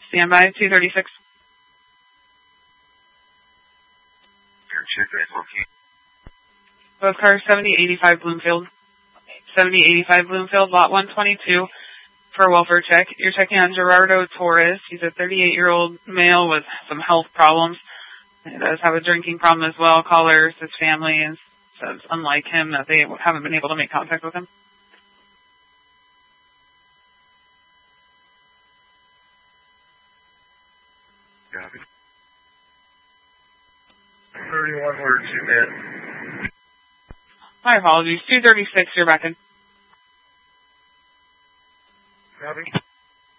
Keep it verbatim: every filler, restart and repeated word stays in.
Stand by, two thirty-six. Both cars, seventy eighty-five Bloomfield. seventy eighty-five Bloomfield, lot one twenty-two for a welfare check. You're checking on Gerardo Torres. He's a thirty-eight-year-old male with some health problems. He does have a drinking problem as well. Callers, his family, and says, unlike him, that they haven't been able to make contact with him. thirty-one, order two, man. My apologies. two thirty-six, you're back in.